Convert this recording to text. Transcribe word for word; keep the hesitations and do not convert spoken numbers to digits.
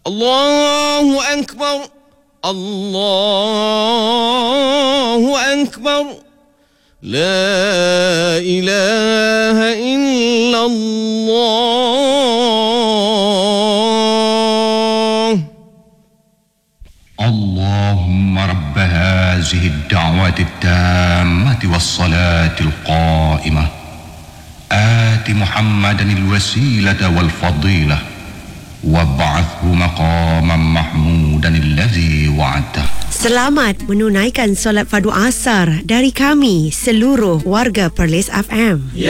Allahu Akbar. Allahu Akbar. La ilaha illallah. Allahumma rabb hadhihi ad-da'wati at-tammati was-salati al-qa'imah. Ati Muhammadan al-wasilata wal-fadilah. Wab'athhu maqaman mahmudan alladhi wa'adtah. Selamat menunaikan solat fardu asar dari kami seluruh warga Perlis F M.